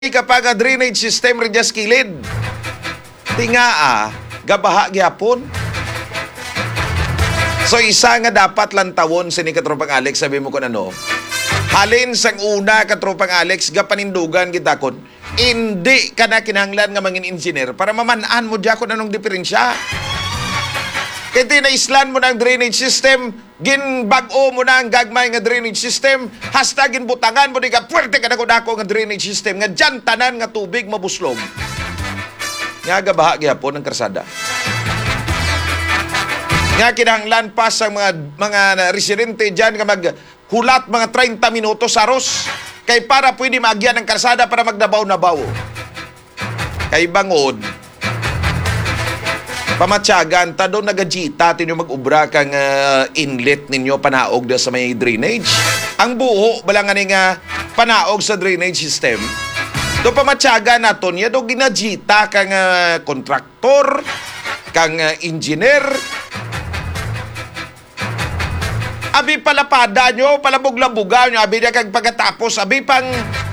kapag drainage system rin dyan sa kilid. Tinga gabaha gyapon. So isa nga dapat lang tawon sini katropang Alex, sabi mo ko ano. Halin sang una katropang Alex, gapanindugan kita kon. Hindi ka na kinahanglan nga mangin engineer para mamanaan mo dyan kung anong diferensya. Kaya tinaislan mo na ang drainage system, ginbag-o mo na ang gagmay nga drainage system, hasta ginbutangan mo di ka, puwerte ka na dako nga drainage system, nga dyan tanan nga tubig mabuslog. Nga gabaha gyapon ng karsada. Nga kinahanglan pa sa mga residente dyan nga maghulat mga 30 minutos aros, kay para pwede maagyan ng karsada para magnabaw-nabaw. Kay bangod, pamatyagan, ta doon nagajita tinyo mag-ubra kang inlet ninyo panaog sa may drainage. Ang buho, balang nga panaog sa drainage system. Do pamatyagan naton, ya do ginajita kang kontraktor, kang engineer. Abi palapada nyo, palabog-labuga nyo, abi na kang pagkatapos, abi pang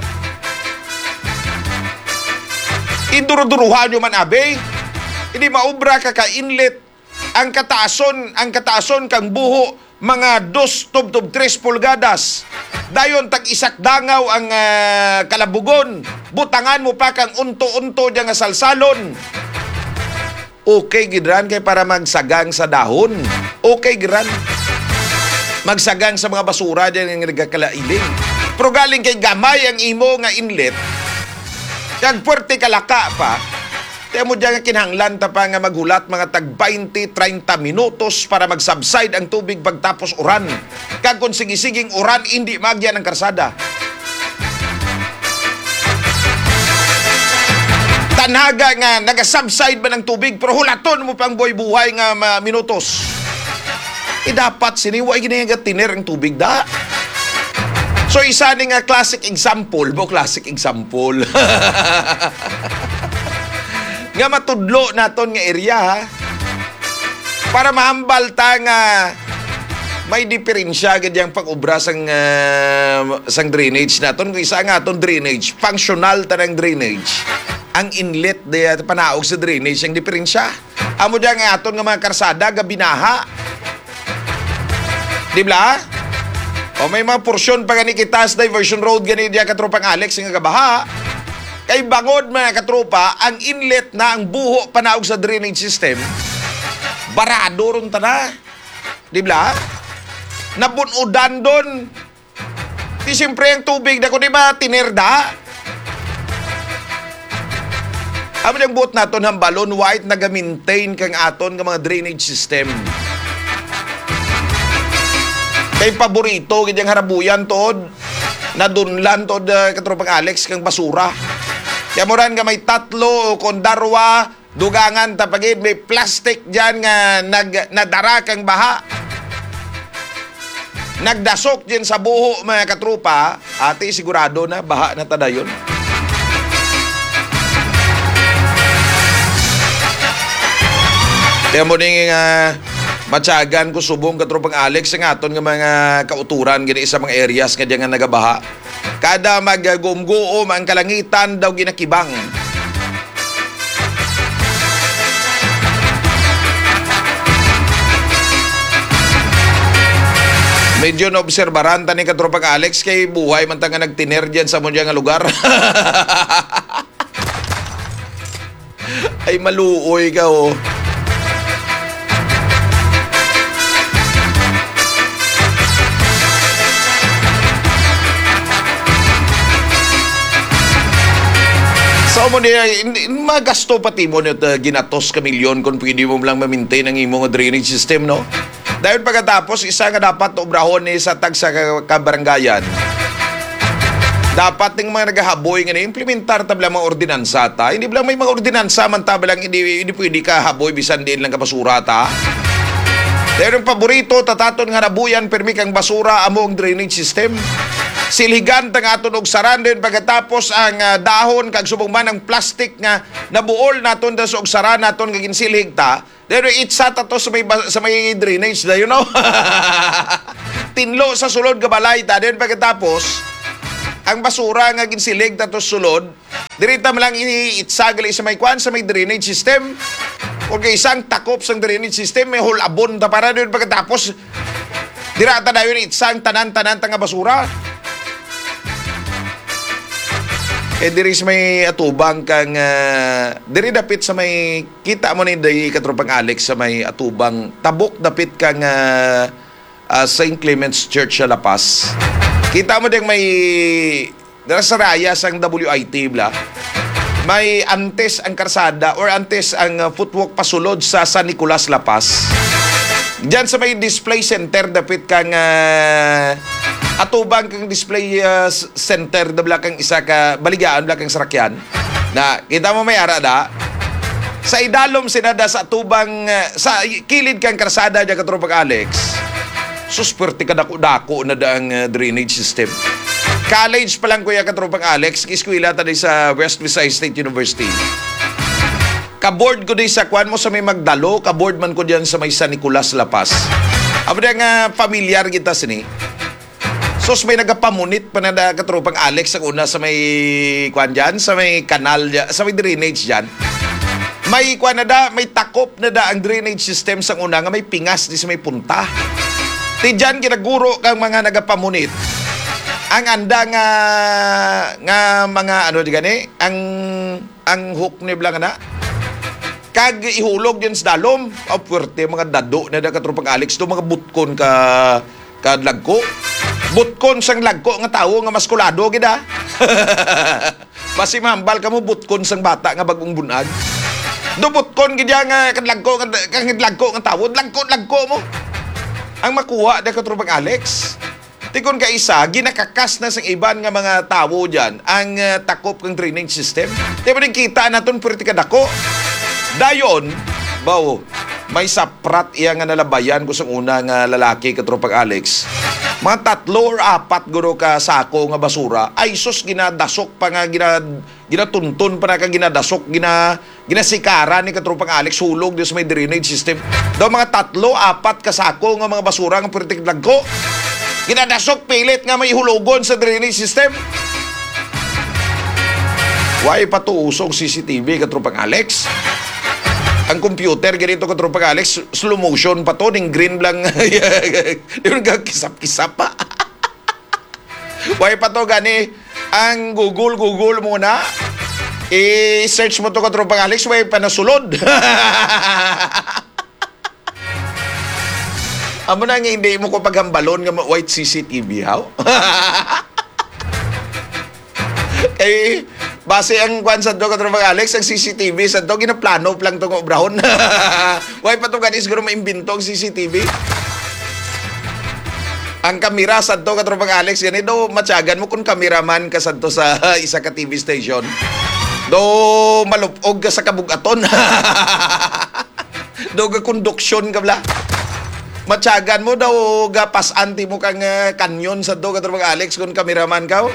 induro-duruhan nyo man, abi. Hindi maubra ka ka-inlet ang kataason kang buho mga 2-3 pulgadas. Dayon tag-isak dangaw ang kalabugon. Butangan mo pa kang unto-unto diyan nga salsalon. Okay gidran kay para magsagang sa dahon. Okay gidran. Magsagang sa mga basura diyan nga nagkalailing. Pero galing kay gamay ang imo nga inlet. Kag puwerte kalaka pa. Kaya mo dyan kinahanglan ta pa nga maghulat mga tag 20-30 minutos para mag-subside ang tubig pagtapos uran. Kag kung sige-siging uran, hindi magyan ang karsada. Tanhaga nga, naga-subside ba ng tubig, pero hulaton mo pang buhay-buhay nga minutos. Dapat siniwa, ginayagat tiner ang tubig da. So isa ni nga classic example, nga matudlo naton nga area ha? Para mahambal ta nga may diferensya ganyang pag-ubra sang drainage naton. Kung isa nga aton drainage, functional ta ng drainage. Ang inlet de panaog sa drainage ang diferensya. Amo dyan nga aton nga mga karsada gabinaha. Di ba? O may mga porsyon pa gani kitas diversion road gani diya katropang Alex nga gabaha. Kay bangod mga katropa, ang inlet na ang buho panaog sa drainage system, barado ron ta na. Di ba? Nabunudan doon. Di siyempre ang tubig na kung di ba tinirda. Amo yung buot naton hambalon, white naga-maintain kang aton ng mga drainage system. Kay paborito, ganyang harabuyan tod, nadunlan tod katropang Alex kang basura. Kaya mo rin nga may 3 o kondarwa, dugangan tapagid, may plastic dyan nga nadara kang baha. Nagdasok dyan sa buho mga katrupa, ate sigurado na baha na tada yun. Kaya mo rin matyagan ko subong katropang Alex nga aton nga mga kauturan gini sa mga areas nga dyan nga nagabaha. Kada mag-gumguom ang kalangitan daw ginakibang. Medyo naobserbaran ta ni katropang Alex kay buhay man ta nga nagtiner dyan sa mundya nga lugar. Ay maluoy ka oh. So mo niya, magasto pati mo niya ginatos ka milyon kung pwede mo lang ma-maintain ang imong drainage system, no? Dahil pagkatapos, isa nga dapat obrahon ni sa tag sa kabaranggayan. Dapat ng mga naghahaboy nga implementar tabla mga ordinansa ta. Hindi lang may mga ordinansa man tabalang hindi pwede ka haboy bisan din lang ka basura ta. Dahil yung paborito, tataton nga nabuyan, permi kang basura among drainage system. Silhigan tang aton og saran din pagkatapos ang dahon kag subong man ang plastic nga nabuol naton sa og saran naton kag insilhig ta. Pero itsa ta to sa may drainage da, you know. Tinlo sa sulod ka balay ta din pagkatapos ang basura nga ginsilig tato sulod, dirita mo lang iitsagali sa may kwan, sa may drainage system. Okay, isang takop sa drainage system, may hulabon ta para doon pagkatapos, dirata na yun isang tanan-tanan nga basura. Diri sa may atubang kang, diri dapit sa may, kita mo ni day katropang Alex sa may atubang, tabok dapit kang St. Clement's Church sa La Paz. Kita mo din may sa rayas ang WIT bla. May antes ang karsada or antes ang footwalk pasulod sa San Nicolas La Paz. Diyan sa may display center dapit kang atubang kang display center dabla kang isa ka baligaan bla kang sarakyan. Na kita mo may ara da. Sa idalom sinada sa atubang sa kilid kang karsada diya katropang Alex. Susperte ka dako-dako na daang drainage system. College pa lang kuya katropang Alex, iskwela tadi sa West Visayas State University. Kaboard ko di sa kwan mo sa may Magdalo, kaboard man ko diyan sa may San Nicolas La Paz. Abo nga familiar kita sini. Sos may nagapamunit pa na da katropang Alex ang una sa may kwan diyan, sa may kanal diyan, sa may drainage diyan. May kwan na da, may takop na da ang drainage system sang una nga may pingas di sa may punta. Ti dyan ginaguro kang mga nagapamunit. Ang anda nga mga ano di gani, ang hook ni blang na. Kag ihulog din sa dalom, puwerte mga dado na da katropang Alex do mga butkon ka lagko. Butkon sang lagko nga tawo nga maskulado gida. Basi mambal ka mo butkon sang bata nga bagong bunag. Do butkon gid nga kadlagko nga tawo, lagko mo. Ang makuha da katropang Alex. Tikon ka isa, ginakakas na sa iban nga mga tawo dyan ang takop ng drainage system. Di ba rin kita natin pwerte ka dako? Dayon, bawo, may saprat iya nga nalabayan ko sa una nga lalaki katropang Alex. Mga 3 or 4 guro ka sako nga basura, ay sus ginadasok pa nga, ginatuntun pa na ka ginadasok, ginasikara ni katropang Alex, hulog sa may drainage system. Daw mga 3, 4 ka sako nga mga basura nga pwerte ko. Ginadasok pilit nga may hulugon sa drainage system. Why pa to usong CCTV katropang Alex? Ang computer ganito katropang Alex, slow motion pa to, ning green lang. Yung kisap-kisap pa. Why pa to gani? Ang Google muna. I-search mo to katropang Alex, why pa nasulod? Amo na nga hindi mo ko paghambalon nga white CCTV, how? Eh, base ang kwan sa doon katropang Alex, ang CCTV sa doon, ginaplano lang itong obrahon. Why pa itong ganis, siguro maimbento ang CCTV? Ang kamera sa doon katropang Alex, ganito, matyagan mo kung kameraman ka sa doon sa isa ka TV station. Do malupog ka sa kabugaton. Do ka konduksyon ka bla. Matyagan mo daw gapas anti mo kang kanyon sa do katropang Alex kung kameraman ka.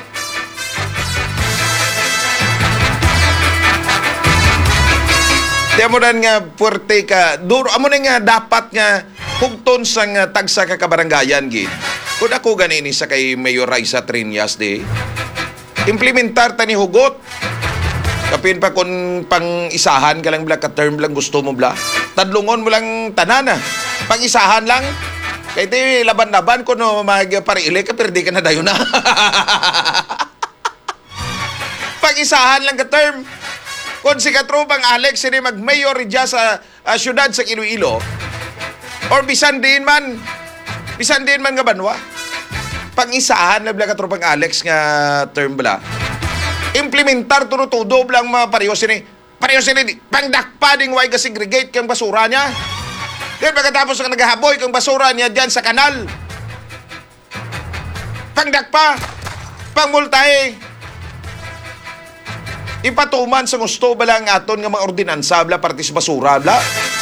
Di mo na nga puwerte ka. Duro amo na nga dapat nga hugton sang tagsa ka kabaranggayan gid. Kung ako ganini sa kay Mayor Raisa Triñas de implementar tani hugot. Kapin pa kung pang-isahan ka lang bla, ka-term lang gusto mo bla. Tadlungon mo lang tanana. Pang-isahan lang. Kaya ito laban-laban kung no, magpariili ka, pero di ka na dayo na. Pang-isahan lang ka-term. Kung si katropang Alex, hindi mag-mayor dyan sa syudad sa Iloilo, or bisan din man nga banwa, pang-isahan na bla katropang Alex nga term bla. Implementar tudo lang mga pareho sini pangdakpa ding way segregate kang basura niya. Then pagkatapos ka naghahaboy kang basura niya dyan sa kanal, pangdakpa, pangmultahe, ipatuman sa gusto ba lang aton nga mga ordinansa bla partis basura bla.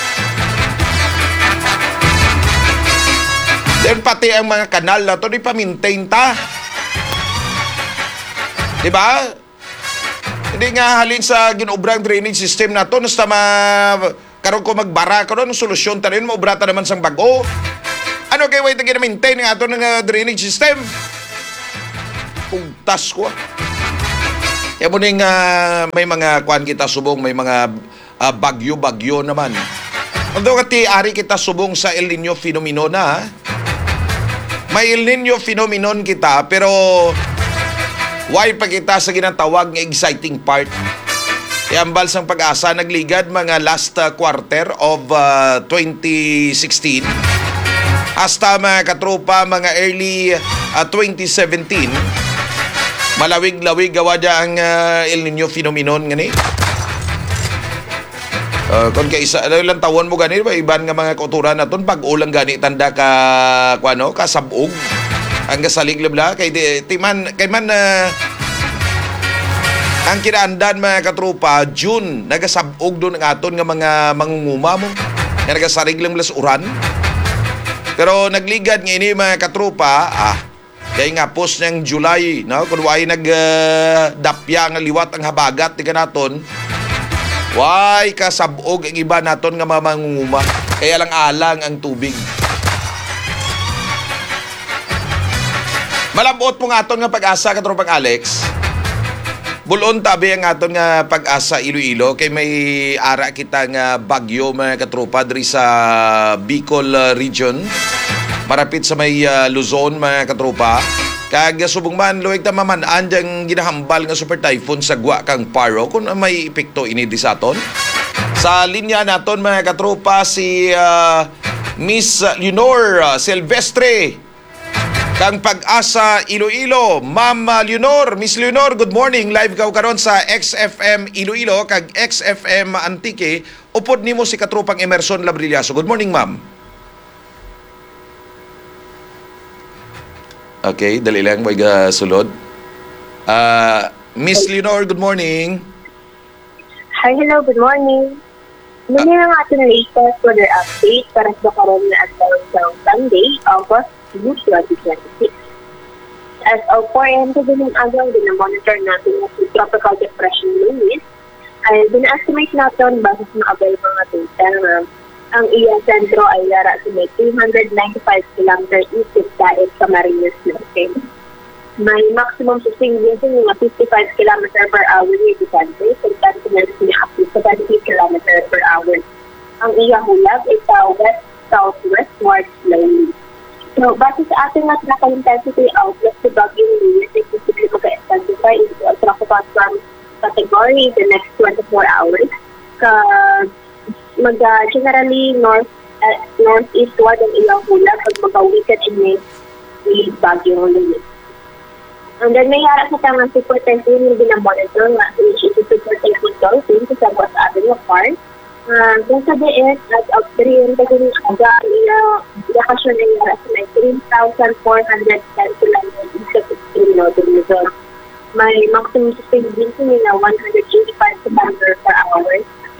Then pati ang mga kanal na to di pa-maintain ta, diba? Hindi nga halin sa ginubrang drainage system na to, nasta karon ko magbara, karon ang solusyon ta rin, maubrata naman sang bago. Ano kayo way ito gina-maintain nga ito ng drainage system? pugtas ko. Kaya mo ning may mga kuan kita subong, may mga bagyo-bagyo naman. Although kati ari kita subong sa El Nino phenomenon na. May El Nino phenomenon kita pero why pa kita sa ginatawag nga exciting part. Kaya ang Balsang Pag-asa nagligad mga last quarter of 2016 hasta mga katropa mga early 2017. Malawig-lawig gawa dya ang El Nino phenomenon gani. Kung kaisa ilang tawon mo gani ba iban nga mga kauturan naton pag ulang gani tanda ka kuano ka sabog ang gasalig labla kay kay man ang kinaandan mga katropa June nagasabog doon ang aton nga mga mangunguma mo nga nagasarig lang las uran. Pero nagligad nga ini mga katropa kaya nga post niyang July, no? Kung why nagdapya nga liwat ang habagat di ka naton, why kasabog ang iba naton nga mamangunguma. Kaya lang alang ang tubig. Malabot po nga aton nga Pag-asa katropang Alex. Bulon tabi ang aton nga Pag-asa Iloilo kay may ara kita nga bagyo mga katropa diri sa Bicol region. Marapit sa may Luzon mga katropa. Kag subong man luwig ta maman-an diyang ginahambal nga super typhoon sa Gwa kang Paro kung may epekto ini di sa aton. Sa linya naton mga katropa si Miss Leonor Silvestre kang Pag-asa Iloilo. Ma'am Leonor, Miss Leonor, good morning. Live ka karon sa XFM Iloilo kag XFM Antique. Upod nimo si katropang Emerson Labrillaso. Good morning, ma'am. Okay, dali lang may sulod. Miss Leonor, good morning. Hi, hello, good morning. Muli ang ating latest weather update para sa karoon na adlaw sa Sunday, August 2026. As of 4 a.m. sa ganung agaw, dinamonitor natin na si Tropical Depression Louis. Ay dina-estimate natin base sa mga available na data na ang iya sentro ay lara sa may 295 km east dahil sa Marinas Norte. May maximum sustained mga 55 km per hour yung distance, pagkanto na up to 70 km per hour. Ang iya hulag ay sa west-southwestward slowly. So, base sa ating tropical intensity outlook sa Baguio Louis, ay posible mag-intensify into a tropical storm category in the next 24 hours. Generally northeastward ang ilang hulag pag mag-weekend in May Baguio Louis. And then may harap sa tangang super typhoon yung binamonitor nga which is super typhoon Dolphin sa West Avenue Park. Kung sa DS at of 3 yung tagaling aga lakasyon ay harap sa may 3,410 km sa 16 Northern Luzon. May maximum sustainability na 185 km per hour.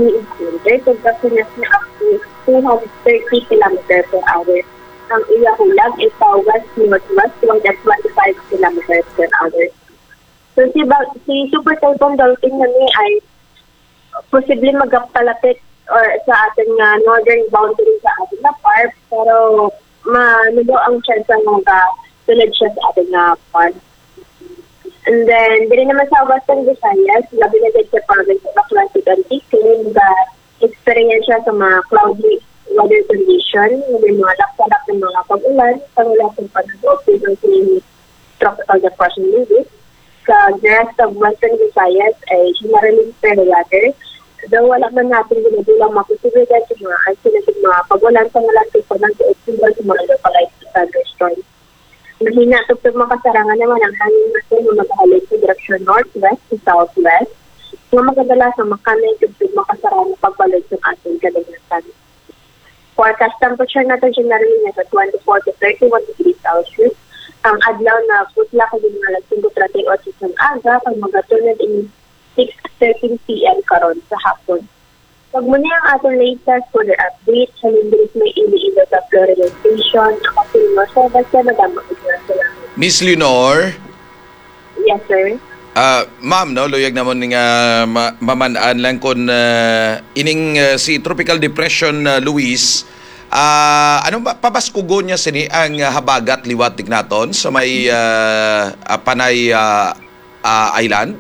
Pagkakunas na up to 230 km per hour. Ang iya hulag ay sa west-northwest at 25 km per hour. So si Super Typhoon Dolphin na ni ay posible magpalapit or sa ating northern boundary sa ating na park, pero manulo ang chance ng tulad siya sa ating na park. And then, dili naman sa Western Visayas, labi na din sa province of Atlantic Antique, experience siya sa mga cloudy weather condition, may mga laksalak ng mga pag-ulan, pangulasang panagod, dito sa Tropical Depression Louis. Sa the rest of Western Visayas ay generally fair weather. Though wala man natin ginadulang maposibilidad sa mga isolated mga pag-ulan, pangulasang panagod, sa mga localized thunderstorms. Mahina tugtog makasarangan naman ang hangin natin na mag-halid sa direksyon northwest to southwest. Nga magadalas ang makanay tugtog makasarangan pagbalik ng ating kadagatan. Forecast temperature natin generally nasa 24 to 31 degrees Celsius. Ang adlaw na putla ka din nga lagsing 38 ng aga pag magatunod in 6:13 p.m. karon sa hapon. Pag muna ang ating latest weather update, sa Lindris may iniilo sa Florida Station. Ako si Leonor Silvestre, Madam Mag-Ignacio. Miss Leonor? Yes, sir. Ma'am, no, luyag naman nga mamanaan lang kung ining si Tropical Depression Louis ano ba pabaskugon niya sini ang habagat liwatig naton sa may Panay Island?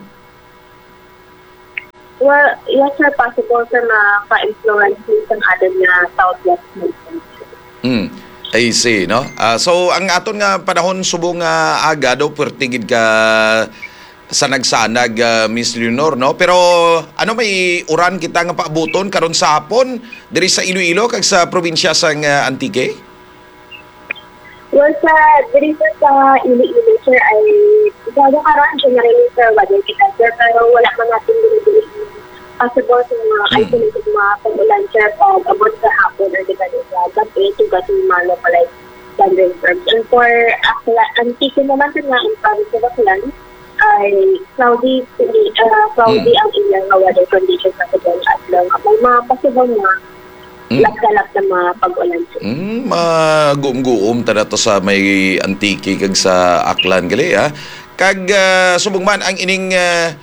Well, yes sir, possible sir maka-influence ng other na southwest monsoon. I see, no? So, ang aton nga panahon subong aga daw pertigid ka sa nagsanag, Miss Leonor, no? Pero ano may uran kita nga paabuton karon sa hapon diri sa Iloilo kag sa probinsya sang Antique? Well, diri sa Iloilo sir ay gado karon generally sir weather kita sir, pero wala man natin dili possible sa mga isolated mga pag-ulan sir abot sa hapon or di ba sa gabi to Guatemala localized thunderstorms. And for Antique naman sir nga ang province of Aklan ay cloudy ang ilang weather conditions sa kanyang adlaw. May mga possible na lag-galap na mga pag-ulan sir. Maguom-guom ta na to sa may Antique kag sa Aklan gali ha. Kag subong man ang ining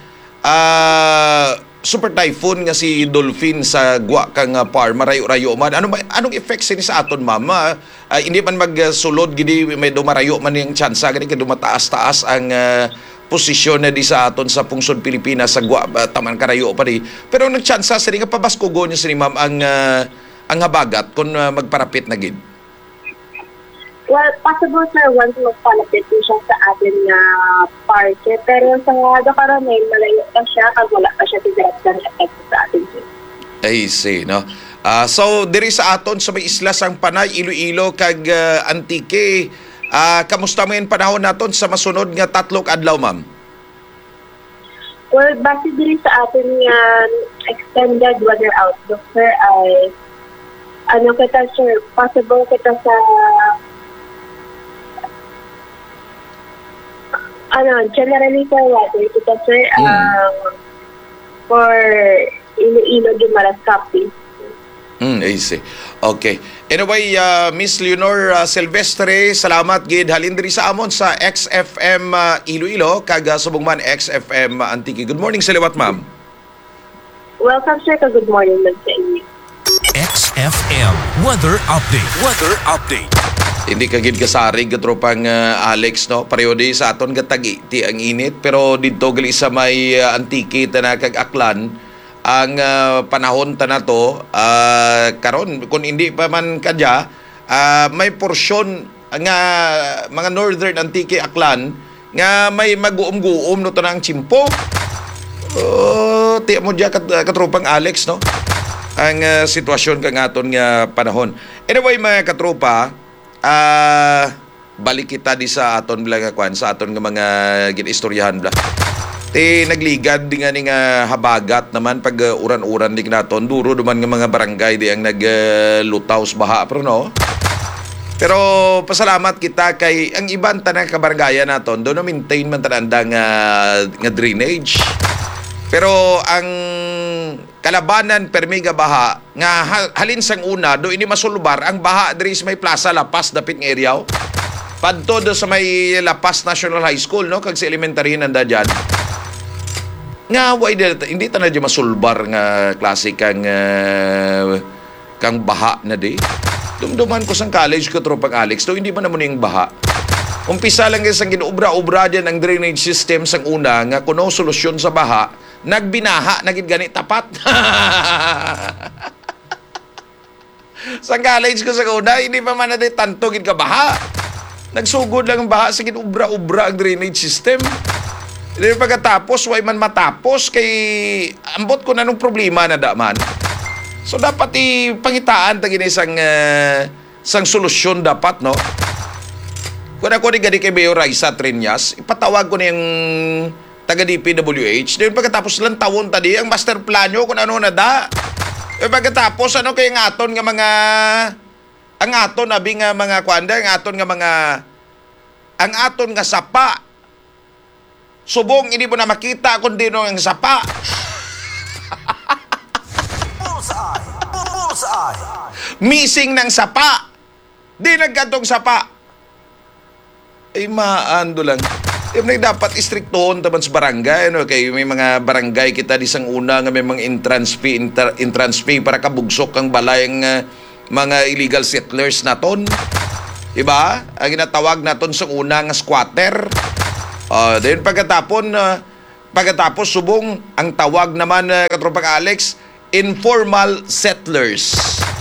super typhoon nga si Dolphin sa Gwa kang par marayo-rayo man. Anong effects ni sa aton ma'am? Hindi man magsulod gidi may dumarayo man yung tsansa gani kay dumataas-taas ang posisyon na di sa aton sa pungsod Pilipinas sa Gwa taman karayo pa di. Pero nagtsansa sa nga pabaskugon niya si ma'am ang habagat kung magparapit na gid. Well, possible sir, once magpalapit din siya sa atin na parke. Pero sa karon may malayo pa siya kag wala pa siya direct na effect sa atin sir. I see, no? So, diri sa aton sa may isla sang Panay, Iloilo kag Antique, kamusta mo yung panahon naton sa masunod nga 3 adlaw, ma'am? Well, base diri sa atin nga extended weather outlook sir ay kita sir, possible kita sa generally sir weather kita sir for Iloilo Guimaras Capiz. I see. Okay. Anyway, Miss Leonor Silvestre, salamat gid halin diri sa amon sa XFM Iloilo kag subong man XFM Antique. Good morning sa liwat, ma'am. Welcome sir, good morning lang sa inyo. XFM Weather Update. Weather Update. Hindi kagid kasarig katropang Alex, no? Pareho di sa aton gatagi ti ang init pero didto gali sa may Antique ta na kag Aklan ang panahon ta na to karon kung hindi pa man kadya may porsyon nga mga northern Antique Aklan nga may maguom-guom no to nang Chimpo. Ti mo diya katropang Alex, no? Ang sitwasyon kang aton nga panahon. Anyway, mga katropa, balik kita di sa aton nga kwan, sa aton nga mga ginistoryahan bla. Nagligad di nga ni nga habagat naman pag uran-uran di naton. Duro duman nga mga barangay di ang naglutaw sa baha pero no. Pero pasalamat kita kay ang iban tanang kabarangaya naton do na maintain man tananda nga drainage. Pero ang kalabanan permiga baha nga halin sang una do ini masulbar ang baha diri sa may Plaza Lapas dapit ng area. Padto do sa may Lapas National High School, no, kag sa elementary nanda diyan. Nga why hindi ta na di masulbar nga klase kang baha na di. Dumduman ko sang college ko tropang Alex, do hindi man naman yung baha. Umpisa lang isang ginubra-ubra dyan ang drainage system sang una nga kuno solusyon sa baha, nagbinaha, naging ganit tapat. Sa college ko sa una, hindi pa man natin tantogin ka baha. Nagsugod lang ang baha sa ginubra-ubra ang drainage system. Hindi pagkatapos, way man matapos, kay ambot ko na nung problema na daman. So dapat ipangitaan tagin isang solusyon dapat, no? Kung ako ni gadi kay Mayor Raisa Triñas, ipatawag ko na yung taga-DPWH. Then pagkatapos lang tawon tadi, ang master plano kung ano na da. Pagkatapos, ano kay aton nga mga, ang aton abi nga mga kwanda, ang aton nga sapa. Subong, hindi mo na makita kung dino ang sapa. Bullseye. Missing ng sapa. Di nagkatong sapa. Ay maando lang. Dapat istriktohon taman sa barangay, no? Kay may mga barangay kita di sang una nga may mga entrance fee para kabugsok ang balay mga illegal settlers naton. Diba? Ang ginatawag naton sa una nga squatter. Then pagkatapos subong ang tawag naman katropang Alex, informal settlers.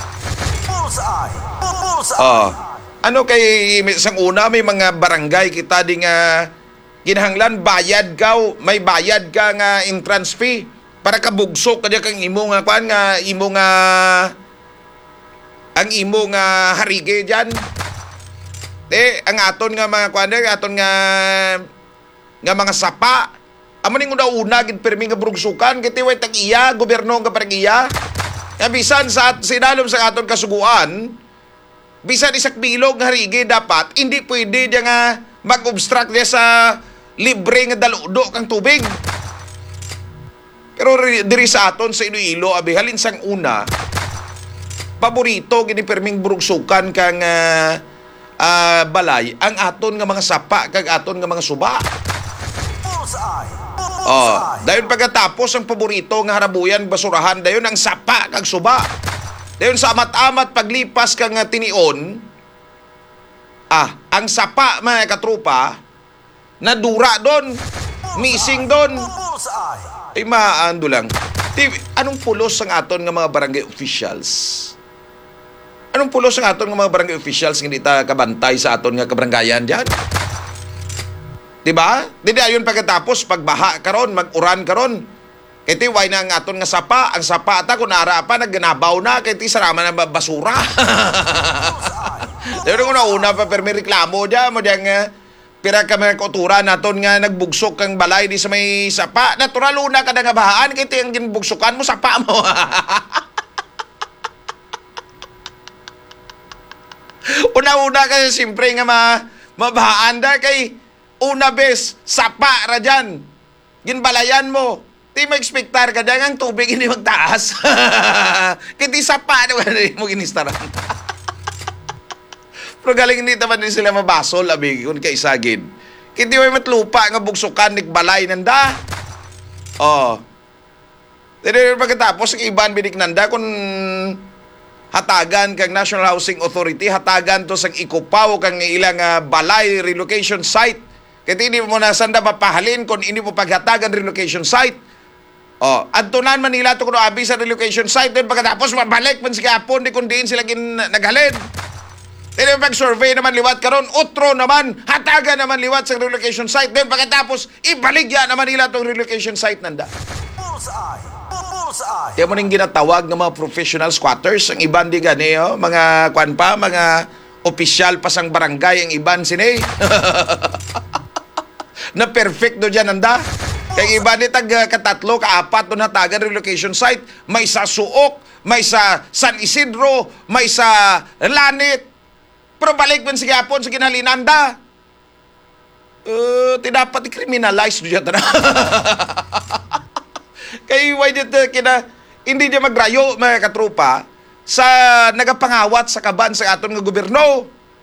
Ano kay sang una may mga barangay kita ding kinahanglan may bayad ka nga entrance fee para kabugsok kadya kang imo nga kuan nga imo nga ang imo nga harige diyan. Ang aton nga mga kuan aton nga mga sapa amo ning una gid permi nga brugsukan kiti way tag-iya gobyerno nga parang-iya. Nga bisan sa sinalom sa aton kasuguan, bisan isak bilog nga harige dapat hindi pwede diya nga mag-obstruct diya sa libre nga daludo kang tubig. Pero diri sa aton sa Iloilo abi halin sang una paborito gini perming brugsukan kang balay ang aton nga mga sapa kag aton nga mga suba. Dayon pagkatapos ang paborito nga harabuyan basurahan dayon ang sapa kag suba. Dayon sa amat-amat paglipas kang tinion ang sapa mga katrupa nadura doon, missing doon. Ay maando lang. Anong pulos ang aton nga mga barangay officials? Anong pulos ang aton nga mga barangay officials nga hindi ta kabantay sa aton nga kabrangayan diyan? Diba? Dili ayon pagkatapos pagbaha karon, mag-uran karon. Kay ti way na ang aton nga sapa, ang sapa ta kun ara pa nagganabaw na kay ti sarama na basura. Dili ko na una pa permi reklamo diyan mo diyan nga pira ka mga kauturan naton nga nagbugsok kang balay di sa may sapa. Natural una ka nga bahaan kay ti ang ginbugsukan mo sapa mo. Una-una kasi siyempre nga mabahaan da kay una bes sapa ra dyan. Ginbalayan mo. Di ma-expectar ka dyan ang tubig hindi magtaas. Kaya di sapa naman mo ginistaran. Pero galing hindi naman din sila mabasol, abi, kung kaisagin. Kaya di may matlupa nga bugsukan, balay nanda. Pero pagkatapos, ang iban binik nanda, kung hatagan kang National Housing Authority, hatagan to sang ikupaw kang ilang balay relocation site. Kaya hindi mo na sanda mapahalin kung hindi mo paghatagan relocation site. Adtunan Manila to kuno abi sa relocation site, then pagkatapos mabalik man si kapon di kung diin sila naghalin. Then pag-survey naman liwat karon, utro naman, hatagan naman liwat sa relocation site. Then pagkatapos, ibaligya naman nila itong relocation site nanda. Kaya mo nang ginatawag ng mga professional squatters, ang iban di gani, mga kwan pa, mga opisyal pa sang barangay, ang iban sini. Na perfect do dyan nanda. Kaya iba ni tag katatlo, kaapat doon hatagan relocation site, may sa Suok, may sa San Isidro, may sa Lanit. Pero balik man si Gapon sa kinalinanda. Dapat i-criminalize doon dyan. Kaya why dito hindi niya magrayo mga katrupa sa nagapangawat sa kaban sa aton nga gobyerno.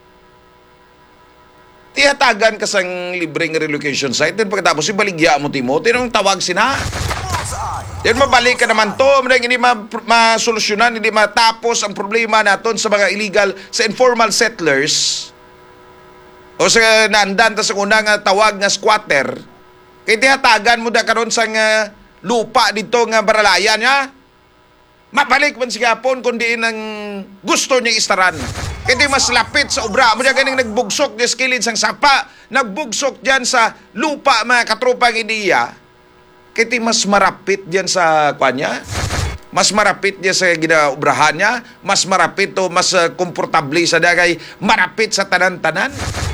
Tihatagan ka sang libreng relocation site, then pagkatapos ibaligya mo timo, tinong tawag sina. Then mabalik ka naman to, hindi masolusyonan, hindi matapos ang problema naton sa mga illegal, sa informal settlers, o sa naandan ta sa unang tawag nga squatter, kaya tihatagan mo da karon sa lupa dito nga baralayan niya, mabalik man si Gapon kundi ang gusto niya istaran. Kaya mas lapit sa obra mo dyan ganing nagbugsok niya skilid sang sapa, nagbugsok dyan sa lupa mga katropang ideya, kaya mas marapit dyan sa kanya, mas marapit niya sa ginaobrahan niya, mas marapit to, mas komportable sa dagay, marapit sa tanan-tanan.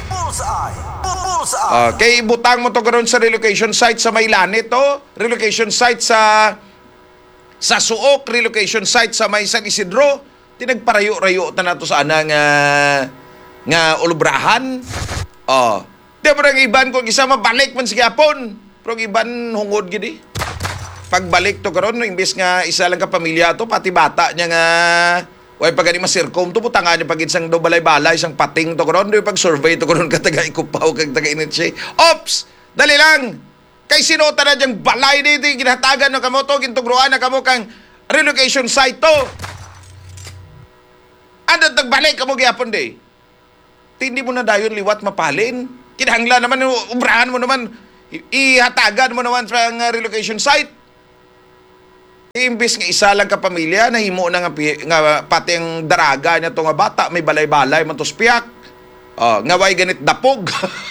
Kaya ibutang mo to karon sa relocation site sa Maylanit to, relocation site sa Suok, relocation site sa may San Isidro, tinagparayo-rayo ta nato sa anang nga ulubrahan. Di ba ang iban kung isa mabalik man si Gapon, pero ang iban hungod gini. Pagbalik to karon, imbes nga isa lang ka pamilya to, pati bata niya nga way pag ani masirkom to butangan niya pag isang do balay-balay isang pating to karon, di pag survey to karon ka taga Ikupaw kag taga Initche. Ops, dali lang. Kay sinota na diyang balay dito, ginahatagan na kamo to, gintugruan na kamo kang relocation site to. Ano tagbalik ka mo gyapon de? Hindi mo na dayon liwat mapalin. Kinahanglan naman ubrahan mo naman ihatagan mo naman sa relocation site. Imbis nga isa lang ka pamilya nahimo na nga pati ang daraga niya to nga bata may balay-balay man to spiyak. Nga way ganit dapog.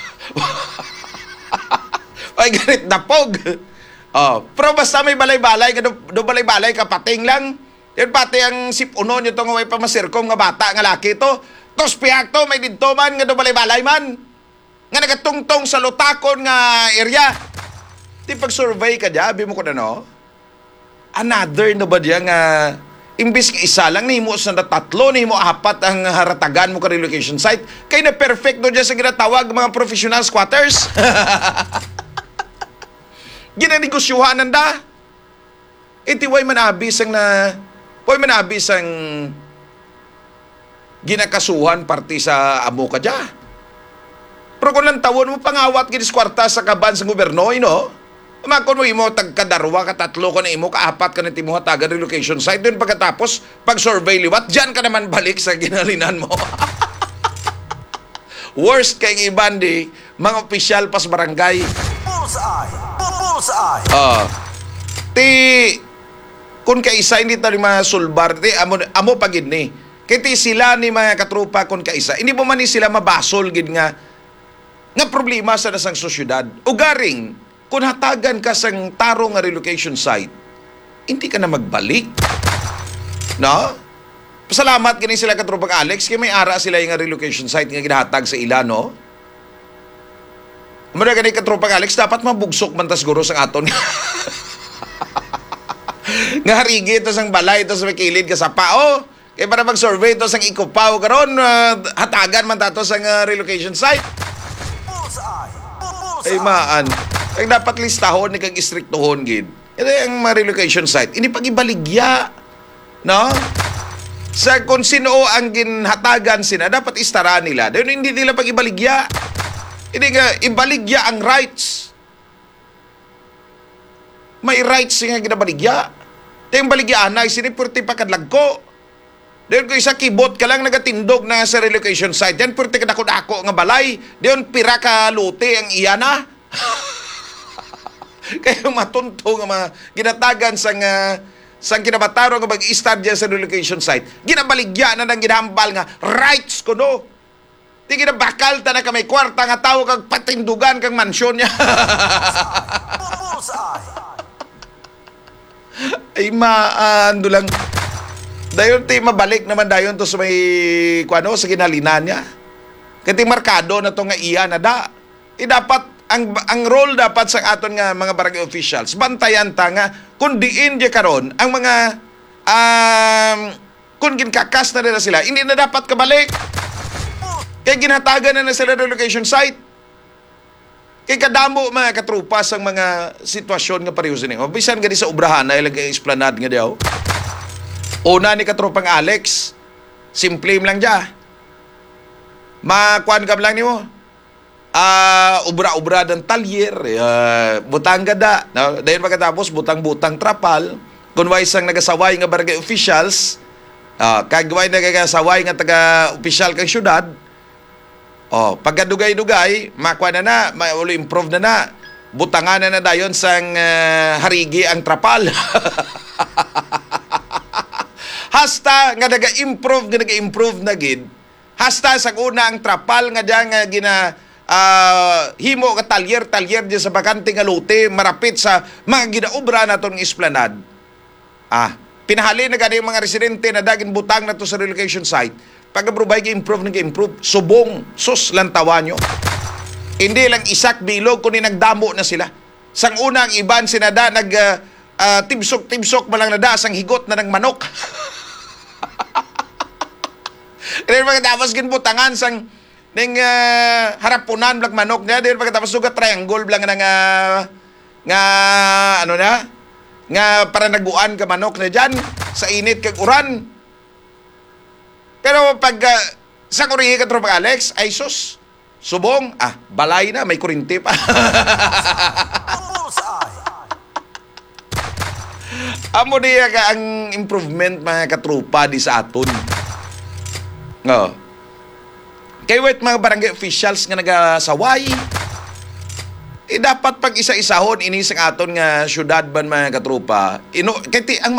Way ganit dapog. Pero basta may balay-balay ka do balay-balay ka pating lang. Yan pati ang sipuno niyo to nga way pamasirkom nga bata nga laki to. Tos piyak to may didto man nga do balay-balay man. Nga nagatungtong sa lutakon nga area. Di pag survey ka diya, bi mo ko na no. Another na ba diya nga imbis nga isa lang nihimo sa tatlo nihimo apat ang haratagan mo ka relocation site kay na perfect do diya sa ginatawag mga professional squatters. Ginanegosyohan nanda. Iti way manabis ang ginakasuhan parti sa amo ka diya. Pero kung lang tawon mo pangawat gid kwarta sa kaban sa gobyerno no. Makon mo imo tagkadarwa ka tatlo ka na imo kaapat ka na timo hatagan relocation site doon pagkatapos pag survey liwat diyan ka naman balik sa ginalinan mo. Worst kay iban di mga opisyal pas barangay. Bullseye. Ti kun kaisa hindi ta masulbar ti amo pagid ni. Kay ti sila ni mga katrupa kun kaisa. Hindi mo man ni sila mabasol gid nga problema sa nasang sosyudad. Ugaring kung hatagan ka sang taro nga relocation site, hindi ka na magbalik. No? Pasalamat gani sila katropang Alex, kaya may ara sila yung relocation site nga ginahatag sa ila, no? Muna gani katropang Alex, dapat mabugsok man tas guro sang aton. Nga harigi ito sang balay, ito sa may kilid ka sa pao. Kaya para mag-survey ito sang ikupaw karon hatagan man tato sang relocation site. Ay maan. Ang dapat listahon ni kag istriktohon gid. Ito ang relocation site. Ini pagibaligya. No? Sa kung sino ang ginhatagan sila, dapat istara nila. Dahil hindi nila pagibaligya. Hindi nga, ibaligya ang rights. May rights nga ginabaligya. Yung baligyaan na, isinipurti pa kadlagko. Dahil kung isa kibot ka lang nagatindog na sa relocation site, yan purti ka dako-dako nga balay. Dahil pira ka luti ang iyana. Kaya matunto nga mga ginatagan sang kinabataro nga mag-i-start dyan sa relocation site. Ginabaligya na nang ginahambal nga rights ko no. Di ginabakal ta na ka may kwarta nga tao kag patindugan kang mansyon niya. Ay maando lang. Dayon ti mabalik naman dayon to sa may sa ginalinan niya. Kati markado na to nga iya na da. Dapat ang role dapat sa aton nga mga barangay officials bantayan ta nga kun diin di karon ang mga kun ginkakas na nila sila hindi na dapat kabalik kay ginhatagan na sila relocation site kay kadamo mga katrupas ang mga sitwasyon nga pareho sini bisan gani sa ubrahan na ilagay esplanade nga daw una ni katropang Alex simple lang dia makuan ka lang nimo ubra-ubra ng talyer, butang gada. No? Dahil pagkatapos, butang-butang trapal. Kung way isang nagasaway nga barangay officials, kagaway nagasaway nga taga-official kang syudad, pagkadugay-dugay, makuha na improve na. Butangan na dayon sang harigi ang trapal. Hasta nga naga-improve na gid. Hasta sa una ang trapal nga diyan nga himo ka talyer diya sa bakante nga lote marapit sa mga ginaobra naton ng esplanade. Pinahali na gani mga residente na daging butang na to sa relocation site. Pag-provide improve, subong sus lantawa nyo. Hindi lang isak bilog kundi nagdamo na sila. Sang unang iban sinada tibsok malang nada sang higot na ng manok. Kaya pagkatapos ginbutangan sang ning harapunan blag manok niya dahil pagkatapos sugat triangle blang nga para naguan ka manok na dyan sa init kag uran. Pero pag sa kurihi ka tropa Alex ay sus subong balay na may kurinti pa. Amo niya ka ang improvement mga katrupa di sa aton. Oo. Kay wait mga barangay officials nga nagasaway. Dapat pag isa-isahon ini sa aton nga syudad ban mga katrupa. Kay ang